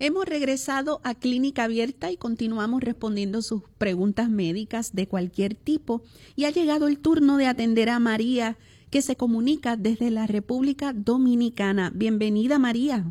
Hemos regresado a Clínica Abierta y continuamos respondiendo sus preguntas médicas de cualquier tipo. Y ha llegado el turno de atender a María, que se comunica desde la República Dominicana. Bienvenida, María.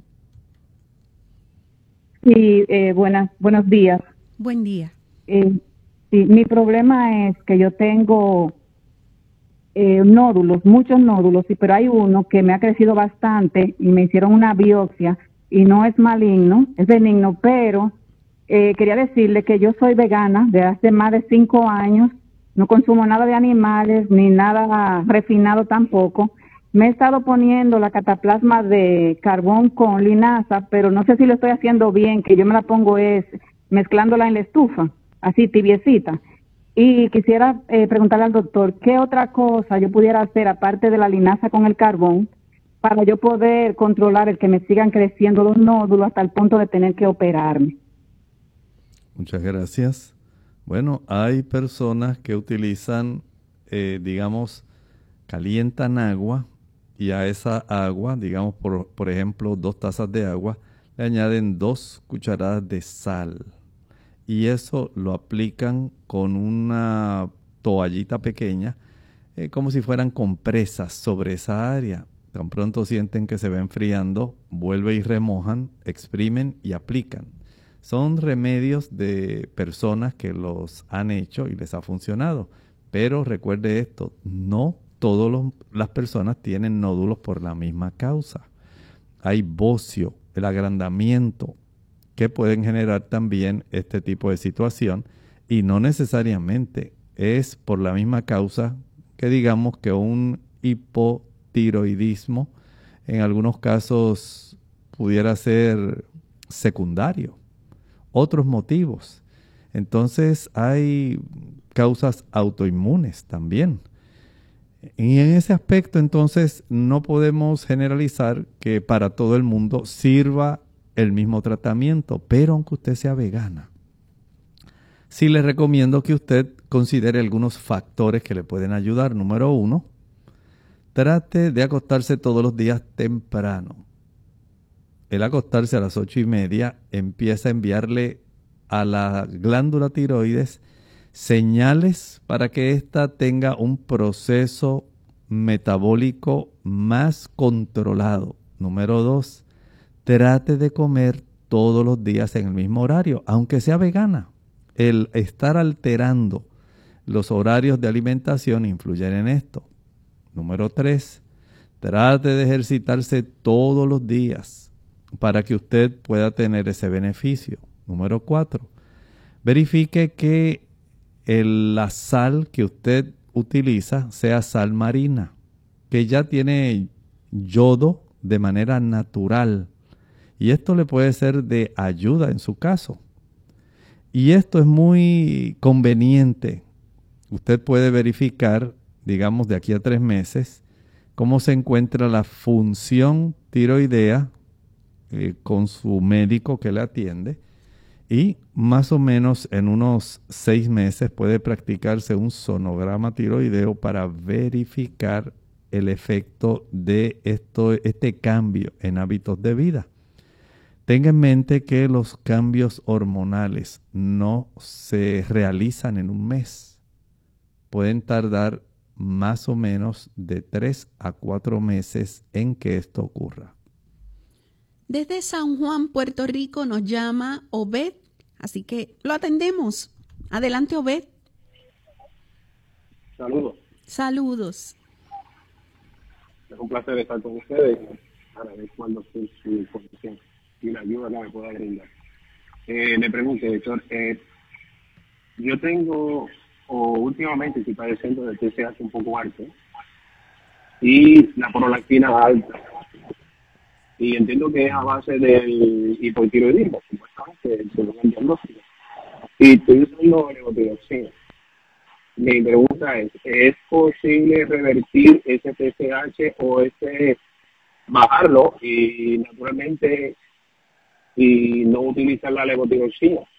Sí, buenos días. Buen día. Sí, mi problema es que yo tengo nódulos, muchos nódulos, pero hay uno que me ha crecido bastante y me hicieron una biopsia y no es maligno, es benigno, pero quería decirle que yo soy vegana de hace más de 5 años, no consumo nada de animales ni nada refinado tampoco. Me he estado poniendo la cataplasma de carbón con linaza, pero no sé si lo estoy haciendo bien, que yo me la pongo es mezclándola en la estufa, así tibiecita. Y quisiera preguntarle al doctor, ¿qué otra cosa yo pudiera hacer aparte de la linaza con el carbón para yo poder controlar el que me sigan creciendo los nódulos hasta el punto de tener que operarme? Muchas gracias. Bueno, hay personas que utilizan, calientan agua y a esa agua, por ejemplo, 2 tazas de agua, le añaden 2 cucharadas de sal. Y eso lo aplican con una toallita pequeña, como si fueran compresas sobre esa área. Tan pronto sienten que se va enfriando, vuelven y remojan, exprimen y aplican. Son remedios de personas que los han hecho y les ha funcionado. Pero recuerde esto, no todas las personas tienen nódulos por la misma causa. Hay bocio, el agrandamiento, que pueden generar también este tipo de situación y no necesariamente es por la misma causa que digamos que un hipotiroidismo en algunos casos pudiera ser secundario, otros motivos. Entonces hay causas autoinmunes también. Y en ese aspecto entonces no podemos generalizar que para todo el mundo sirva el mismo tratamiento, pero aunque usted sea vegana, sí le recomiendo que usted considere algunos factores que le pueden ayudar. Número 1, trate de acostarse todos los días temprano. El acostarse a las 8:30 empieza a enviarle a la glándula tiroides señales para que ésta tenga un proceso metabólico más controlado. Número 2, trate de comer todos los días en el mismo horario, aunque sea vegana. El estar alterando los horarios de alimentación influyen en esto. Número 3, trate de ejercitarse todos los días para que usted pueda tener ese beneficio. Número 4, verifique que la sal que usted utiliza sea sal marina, que ya tiene yodo de manera natural. Y esto le puede ser de ayuda en su caso. Y esto es muy conveniente. Usted puede verificar, digamos, de aquí a 3 meses, cómo se encuentra la función tiroidea con su médico que le atiende. Y más o menos en unos 6 meses puede practicarse un sonograma tiroideo para verificar el efecto de este cambio en hábitos de vida. Tenga en mente que los cambios hormonales no se realizan en un mes. Pueden tardar más o menos de 3 a 4 meses en que esto ocurra. Desde San Juan, Puerto Rico, nos llama Obed, así que lo atendemos. Adelante, Obed. Saludos. Saludos. Es un placer estar con ustedes para ver cuándo fue su condición y la ayuda que me pueda brindar. Le pregunto, doctor, yo tengo, o últimamente estoy padeciendo de TSH un poco alto y la prolactina alta. Y entiendo que es a base del hipotiroidismo, supuestamente, según el diagnóstico. Y estoy usando levotiroxina. Mi pregunta ¿es posible revertir ese TSH o bajarlo y naturalmente y no utilizar la levotiroxina?